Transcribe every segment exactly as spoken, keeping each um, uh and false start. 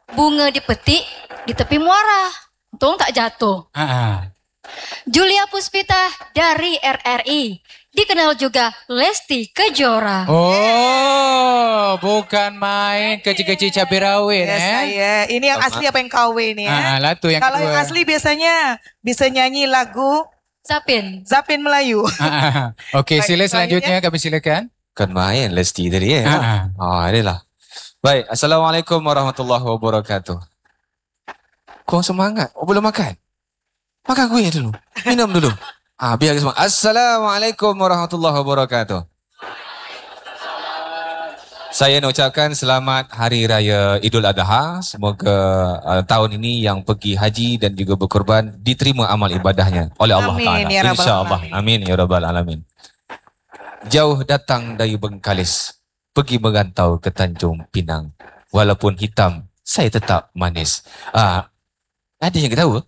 bunga dipetik di tepi muara. Untung tak jatuh. Ha. Julia Puspita dari R R I. Dikenal juga Lesti Kejora. Oh, bukan main kecil-kecil cabai rawit Yes, eh. saya. Ini yang asli apa yang kahwin ni? Ah, eh? lah tu yang Kalau kedua. yang asli biasanya bisa nyanyi lagu Zapin. Zapin Melayu. Ah, Okey, sila selanjutnya kami silakan. Kan main Lesti tadi ya. Ah. Oh, inilah. Baik, Assalamualaikum warahmatullahi wabarakatuh. Kau semangat? Oh, belum makan? Makan kuih dulu. Minum dulu. Ah, biar semangat. Assalamualaikum warahmatullahi wabarakatuh. Saya nak ucapkan selamat Hari Raya Idul Adha. Semoga uh, tahun ini yang pergi haji dan juga berkorban diterima amal ibadahnya oleh Allah Amin, Ta'ala. ya Rabbal InsyaAllah. Alamin. Amin ya Rabbal Alamin. Jauh datang dari Bengkalis, pergi merantau ke Tanjung Pinang. Walaupun hitam, saya tetap manis. Ah, ada yang ketawa?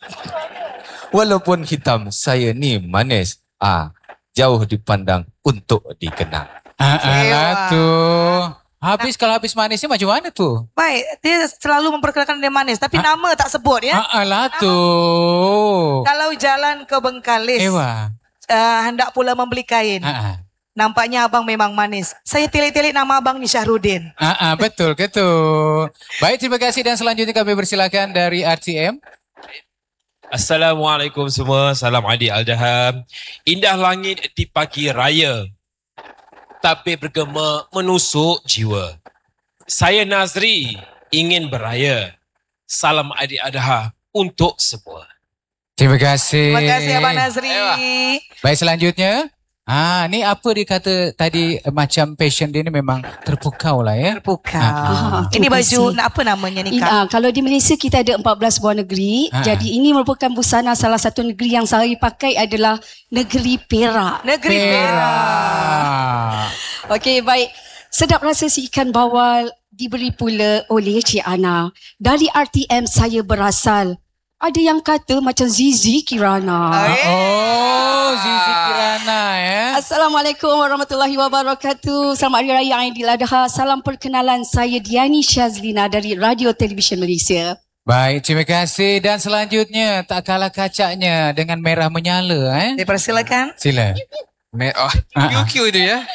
Walaupun hitam, saya ni manis. Ah, jauh dipandang untuk dikenang. Ah, ah, lah Ewa. tu. Habis kalau habis manis ni macam mana tu? Baik, dia selalu memperkenalkan dia manis. Tapi nama tak sebut ya. Ah, ah, lah tu. Kalau jalan ke Bengkalis, Ewa. uh, hendak pula membeli kain. Ah, ah. Nampaknya abang memang manis. Saya telik-telik nama abang ni Syahrudin. Ah, ah, betul ke tu? Baik, terima kasih dan selanjutnya kami persilakan dari R T M. Assalamualaikum semua, salam Aidil Adha. Indah langit di pagi raya, tapi bergema menusuk jiwa. Saya Nazri ingin beraya. Salam Aidil Adha untuk semua. Terima kasih. Terima kasih Abang Nazri. Baik, selanjutnya. Ah, ni apa dia kata tadi eh, macam passion dia ni memang terpukau lah ya. Terpukau. Ah, ah. Ini Terima baju kasih. apa namanya ni In, Kak? uh, kalau di Malaysia kita ada empat belas buah negeri. Ha. Jadi ini merupakan busana salah satu negeri yang saya pakai adalah negeri Perak. Negeri Perak. Perak. Okey, baik. Sedap rasa si ikan bawal diberi pula oleh Cik Ana. Dari R T M saya berasal. Ada yang kata macam Zizi Kirana. Oh, Zizi Kirana ya. Assalamualaikum warahmatullahi wabarakatuh. Selamat Hari Raya Aidil Adha. Salam perkenalan, saya Diani Syazlina dari Radio Television Malaysia. Baik, terima kasih dan selanjutnya tak kalah kacaknya dengan merah menyala eh. Dipersilakan. Sila. Me- oh, Ah, ah. Q Q tu ya.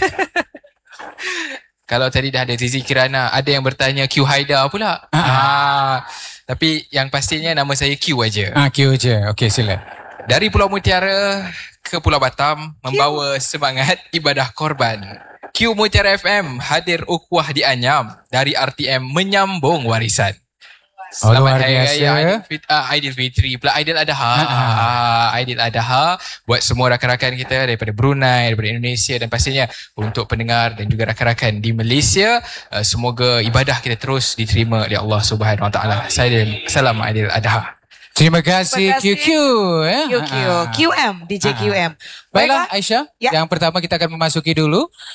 Kalau tadi dah ada Zizi Kirana, ada yang bertanya Q Haida pula. Ah, ah. Ah, tapi yang pastinya nama saya Q aja. Ah, Q je. Okey, sila. Dari Pulau Mutiara ke Pulau Batam membawa semangat ibadah korban. Q Mutiara F M hadir ukhuwah di Anyam, dari R T M menyambung warisan. Oh, Selamat luar Hari biasa. Raya Aidil, uh, Aidilfitri pula Aidil Adha. Ha, ha. Uh, Aidil Adha buat semua rakan-rakan kita daripada Brunei, daripada Indonesia dan pastinya untuk pendengar dan juga rakan-rakan di Malaysia, uh, semoga ibadah kita terus diterima oleh Allah Subhanahu Wa Taala. Saya Salam Aidil Adha. Terima kasih, Terima kasih. Q Q ya. Q Q. Ah, ah. Q M. D J Q M. Baiklah Aisyah, Ya. yang pertama kita akan memasuki dulu